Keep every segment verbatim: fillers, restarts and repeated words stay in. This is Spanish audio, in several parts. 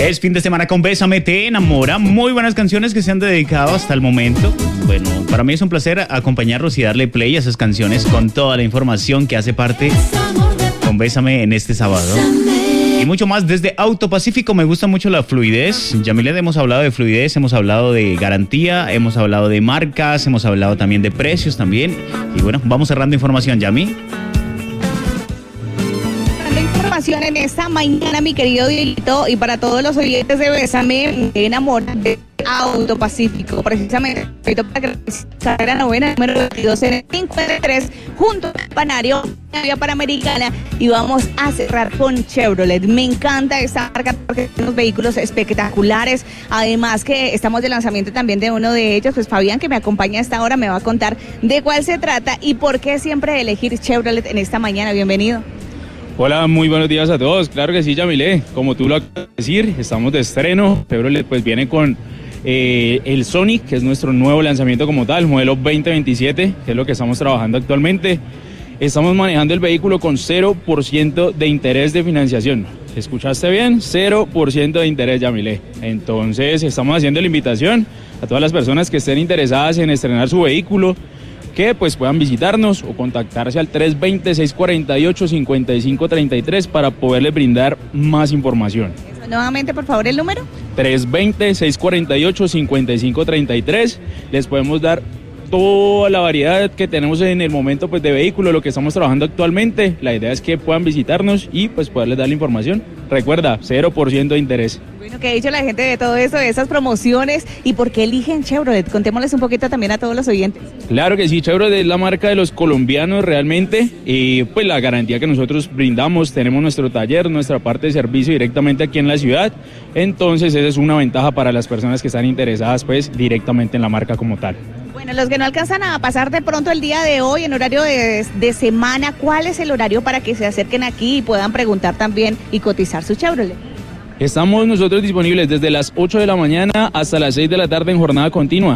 Es fin de semana con Bésame Te Enamora. Muy buenas canciones que se han dedicado hasta el momento. Bueno, para mí es un placer acompañarlos y darle play a esas canciones con toda la información que hace parte con Bésame en este sábado. Y mucho más desde Auto Pacífico. Me gusta mucho la fluidez. Yamilet, hemos hablado de fluidez, hemos hablado de garantía, hemos hablado de marcas, hemos hablado también de precios también. Y bueno, vamos cerrando información, Yami. Información en esta mañana, mi querido Dieguito, y para todos los oyentes de Bésame Te Enamora de Auto Pacífico, precisamente para que la novena número veintidós en el cincuenta y tres junto a Panario, vía Panamericana, y vamos a cerrar con Chevrolet. Me encanta esta marca porque tiene unos vehículos espectaculares, además que estamos de lanzamiento también de uno de ellos. Pues Fabián, que me acompaña a esta hora, me va a contar de cuál se trata y por qué siempre elegir Chevrolet en esta mañana. Bienvenido. Hola, muy buenos días a todos. Claro que sí, Yamile, como tú lo acabas de decir, estamos de estreno. Chevrolet pues viene con eh, el Sonic, que es nuestro nuevo lanzamiento como tal, modelo veinte veintisiete, que es lo que estamos trabajando actualmente. Estamos manejando el vehículo con cero por ciento de interés de financiación. ¿Escuchaste bien? cero por ciento de interés, Yamile. Entonces estamos haciendo la invitación a todas las personas que estén interesadas en estrenar su vehículo, que pues puedan visitarnos o contactarse al tres dos cero, seis cuatro ocho, cinco cinco tres tres para poderles brindar más información. Eso, nuevamente, por favor, el número. tres dos cero, seis cuatro ocho, cinco cinco tres tres. Les podemos dar toda la variedad que tenemos en el momento pues de vehículo, lo que estamos trabajando actualmente. La idea es que puedan visitarnos y pues poderles dar la información. Recuerda, cero por ciento de interés. Bueno, ¿qué ha dicho la gente de todo eso, de esas promociones y por qué eligen Chevrolet? Contémosles un poquito también a todos los oyentes. Claro que sí, Chevrolet es la marca de los colombianos realmente, y pues la garantía que nosotros brindamos, tenemos nuestro taller, nuestra parte de servicio directamente aquí en la ciudad. Entonces esa es una ventaja para las personas que están interesadas pues directamente en la marca como tal. Bueno, los que no alcanzan a pasar de pronto el día de hoy en horario de, de semana, ¿cuál es el horario para que se acerquen aquí y puedan preguntar también y cotizar su Chevrolet? Estamos nosotros disponibles desde las ocho de la mañana hasta las seis de la tarde en jornada continua.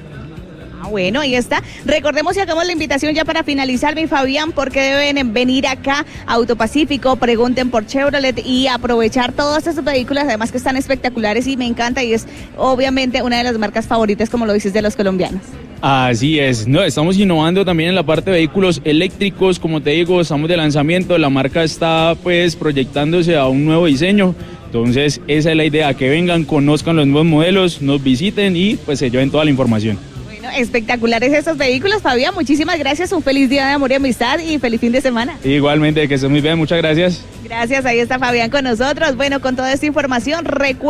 Ah, bueno, ahí está. Recordemos y hagamos la invitación ya para finalizar, mi Fabián, porque deben venir acá a Auto Pacífico, pregunten por Chevrolet y aprovechar todos estos vehículos, además que están espectaculares y me encanta, y es obviamente una de las marcas favoritas, como lo dices, de los colombianos. Así es, no, estamos innovando también en la parte de vehículos eléctricos, como te digo, estamos de lanzamiento, la marca está pues proyectándose a un nuevo diseño, entonces esa es la idea, que vengan, conozcan los nuevos modelos, nos visiten y pues se lleven toda la información. Bueno, espectaculares estos vehículos, Fabián, muchísimas gracias, un feliz día de amor y amistad y feliz fin de semana. Igualmente, que estés muy bien, muchas gracias. Gracias, ahí está Fabián con nosotros. Bueno, con toda esta información, recuerden